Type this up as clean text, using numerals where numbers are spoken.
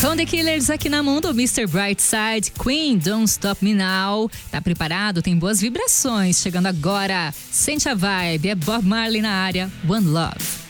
Com The Killers aqui na Mundo, Mr. Brightside, Queen, Don't Stop Me Now. Tá preparado? Tem boas vibrações. Chegando agora, sente a vibe, é Bob Marley na área, One Love.